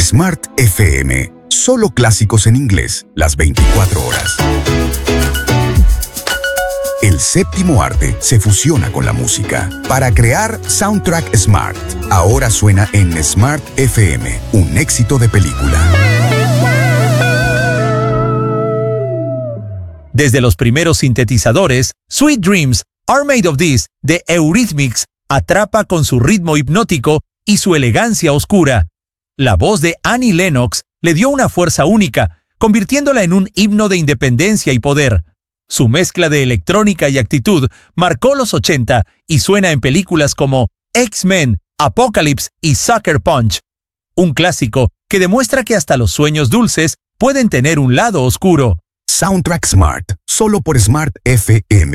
Smart FM. Solo clásicos en inglés, las 24 horas. El séptimo arte se fusiona con la música para crear Soundtrack Smart. Ahora suena en Smart FM, un éxito de película. Desde los primeros sintetizadores, Sweet Dreams Are Made of This de Eurythmics atrapa con su ritmo hipnótico y su elegancia oscura. La voz de Annie Lennox le dio una fuerza única, convirtiéndola en un himno de independencia y poder. Su mezcla de electrónica y actitud marcó los 80 y suena en películas como X-Men, Apocalypse y Sucker Punch. Un clásico que demuestra que hasta los sueños dulces pueden tener un lado oscuro. Soundtrack Smart, solo por Smart FM.